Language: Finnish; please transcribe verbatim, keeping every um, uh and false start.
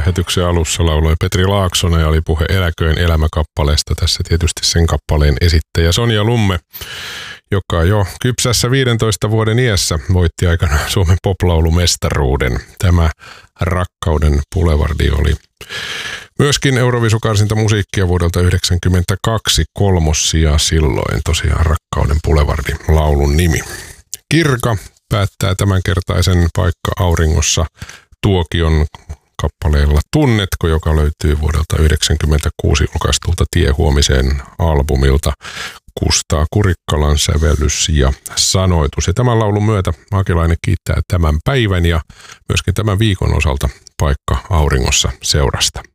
lähetyksen alussa lauloi Petri Laaksonen ja oli puhe Eläköön elämäkappaleesta. Tässä tietysti sen kappaleen esittäjä Sonja Lumme, joka jo kypsässä viidentoista vuoden iässä voitti aikana Suomen poplaulumestaruuden. Tämä Rakkauden Pulevardi oli myöskin Euroviisukarsinta musiikkia vuodelta yhdeksänkymmentäkaksi kolmossija silloin, tosiaan Rakkauden Pulevardi laulun nimi. Kirka päättää tämänkertaisen Paikka auringossa tuokion kappaleella Tunnetko, joka löytyy vuodelta yhdeksänkymmentäkuusi julkaistulta Tie huomiseen albumilta. Kustaa Kurikkalan sävellys ja sanoitus. Ja tämän laulun myötä Maakelainen kiittää tämän päivän ja myöskin tämän viikon osalta Paikka auringossa seurasta.